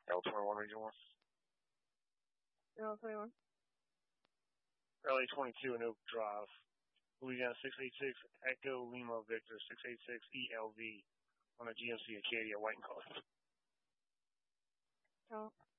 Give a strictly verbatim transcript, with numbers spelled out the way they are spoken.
L twenty-one, Region one. L twenty-one. L A twenty-two in Oak Drive. Louisiana six eight six, Echo Lima Victor six eight six E L V on a G M C Acadia white and color. Talk.